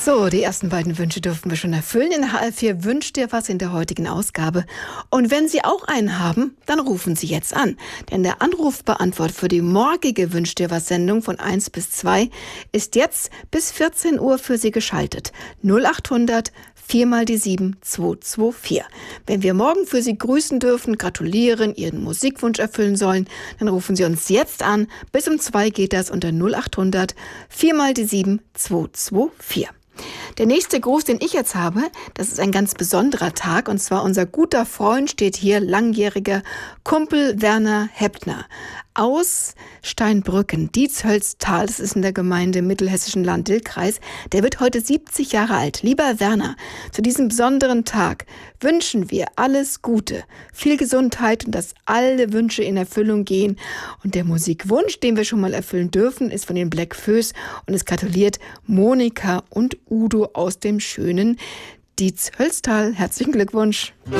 So, die ersten beiden Wünsche durften wir schon erfüllen. In HR4 wünscht dir was in der heutigen Ausgabe. Und wenn Sie auch einen haben, dann rufen Sie jetzt an. Denn der Anrufbeantworter für die morgige Wünsch dir was Sendung von 1 bis 2 ist jetzt bis 14 Uhr für Sie geschaltet. 0800 4 mal die 7 224. Wenn wir morgen für Sie grüßen dürfen, gratulieren, Ihren Musikwunsch erfüllen sollen, dann rufen Sie uns jetzt an. Bis um 2 geht das unter 0800 4 mal die 7 224. Der nächste Gruß, den ich jetzt habe, das ist ein ganz besonderer Tag, und zwar unser guter Freund steht hier, langjähriger Kumpel Werner Heppner aus Steinbrücken, Dietshölztal, das ist in der Gemeinde im mittelhessischen Land Dill-Kreis. Der wird heute 70 Jahre alt. Lieber Werner, zu diesem besonderen Tag wünschen wir alles Gute, viel Gesundheit und dass alle Wünsche in Erfüllung gehen. Und der Musikwunsch, den wir schon mal erfüllen dürfen, ist von den Black Föß und es gratuliert Monika und Udo aus dem schönen Dietshölztal. Herzlichen Glückwunsch.